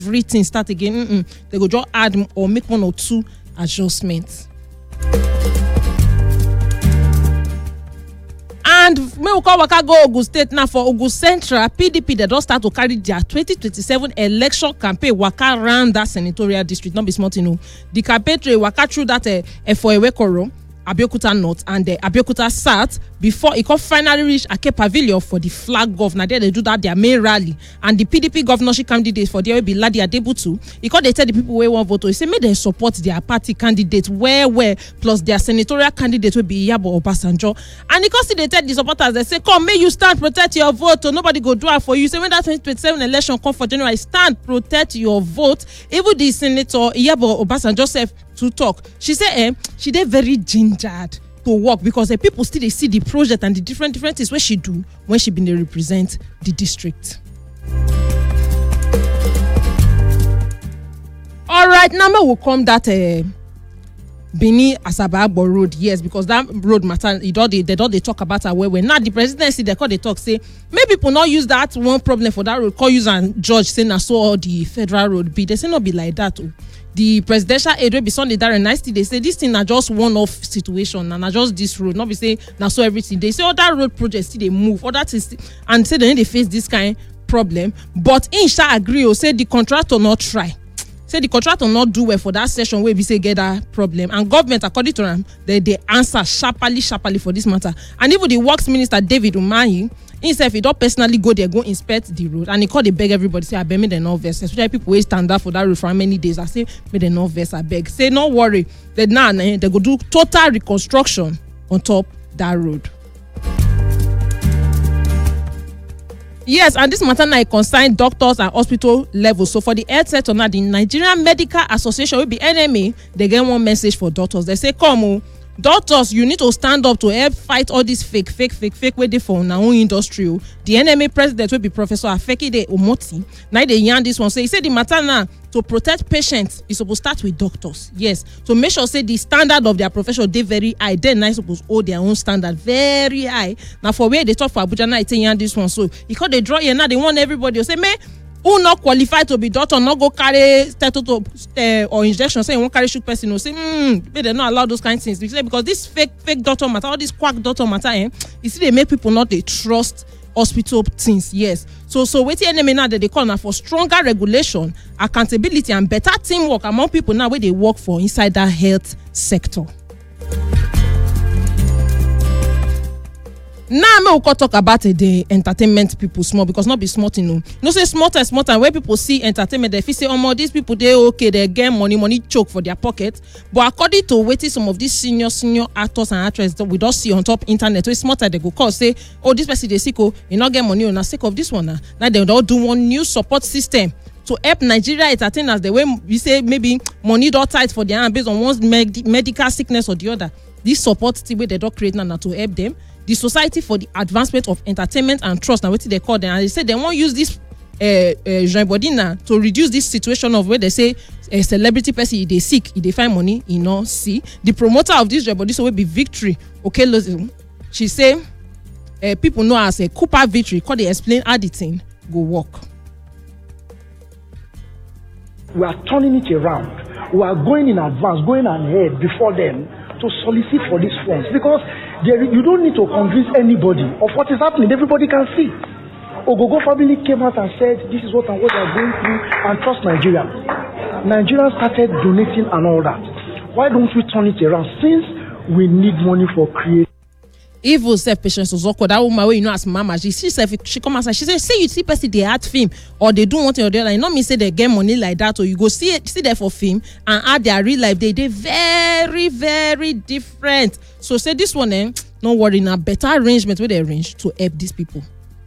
everything start again. They go just add or make 1 or 2 adjustments. And me we call waka go Ogun State now. For Ogun Central, PDP they don't start to carry their 2027 election campaign waka around that senatorial district. Not be smart, you know. The campaign trail waka through that for Ewekoro, Abeokuta North and Abeokuta South before it could finally reach Ake Pavilion for the flag governor. There they do that their main rally, and the PDP governorship candidate for there will be Ladi Adebutu. Because they tell the people where want vote, they say may they support their party candidate where plus their senatorial candidate will be Iyabo Obasanjo. And because they tell the supporters, they say come may you stand protect your vote, or nobody go do it for you. Say when that 2027 election come for January, stand protect your vote. Even the senator Iyabo Obasanjo self to talk, she said she did very gingered to work because people still they see the project and the different things what she do when she been to represent the district. All right, now we'll come that Bini Asaba Agbo road, yes, because that road matter. They don't talk about her where now the presidency they call they talk say maybe people not use that one problem for that road. Call use and judge say na so all the federal road be. They say not be like that. The presidential aid will be Sunday that nice. They say this thing are just one-off situation and are just this road. Not be say now so everything. They say other road projects still they move. Other things and say they face this kind of problem. But Insha agree or say the contractor not try. Say the contractor not do well for that session where we say get that problem. And government according to them they answer sharply for this matter. And even the works minister David Umahi himself, he don't personally go there, go inspect the road, and he call they beg everybody, say, I beg me the no verse. Especially people who stand up for that road for how many days. I say, me the no verse, I beg. Say, no worry. They now they go do total reconstruction on top that road. Yes, and this matter now concern doctors and hospital levels. So for the health sector now, the Nigerian Medical Association will be NMA. They get one message for doctors. They say, come doctors, you need to stand up to help fight all this fake where they for our own industry. The NMA president will be Professor Afekide Omoti. Now they yarn this one. So he said the matter now to protect patients is supposed to start with doctors. Yes. So make sure say the standard of their profession they very high. Then now supposed to hold their own standard very high. Now for where they talk for Abuja now it's yarn this one. So because they draw here now they want everybody to say me who not qualified to be doctor, not go carry stethoscope or injection, say you won't carry shoot person, no say, they not allow those kind of things. Because this fake doctor matter, all this quack doctor matter, you see they make people not they trust hospital things, yes. So wait enemy now that they call now for stronger regulation, accountability and better teamwork among people now where they work for inside that health sector. Now me will talk about the entertainment people small because not be smart, you know. No say smart and where people see entertainment, they feel say, oh, these people they okay, they get money choke for their pocket. But according to waiting some of these senior actors and actresses that we don't see on top internet, so it's smarter they go call say, oh, this person they sick, you not get money on the sake of this one. Now they don't do one new support system to help Nigeria entertainers the way we say maybe money don't tight for their hand based on one's medical sickness or the other. This support team where they don't create now to help them. The Society for the Advancement of Entertainment and Trust, now what they call them, and they say they won't use this joint body now to reduce this situation of where they say a celebrity person they sick, they find money, see. The promoter of this joint body so will be Victory. Okay, she say people know as a Cooper Victory. Because they explain how the thing go work. We are turning it around. We are going in advance, going ahead before them to solicit for these funds because you don't need to convince anybody of what is happening. Everybody can see. Ogogo family came out and said, this is what we are going through and trust Nigeria. Nigerians started donating and all that. Why don't we turn it around since we need money for creating? Evil self-patience was awkward. That woman where as mama, she come outside, she say you see person they add film or they do one thing or the other. You know me say they get money like that or you go see there for film and add their real life. They very, very different. So say this one no worry now, better arrangement where they arrange to help these people.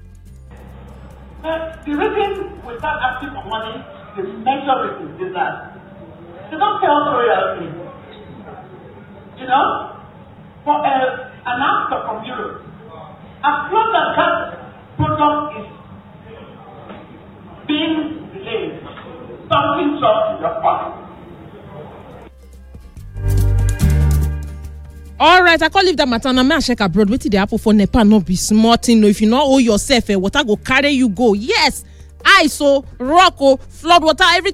The reason we start asking for money, the major reason is that they don't pay us royalty. You know? For an actor from Europe, as long as that product is being delayed, something just in your pocket. All right, I can't leave that matter. Now, I check abroad. Wait till the apple for Nepal not be smart. If you not owe yourself, water go carry you go. Yes, ice o, rock o, flood water, everything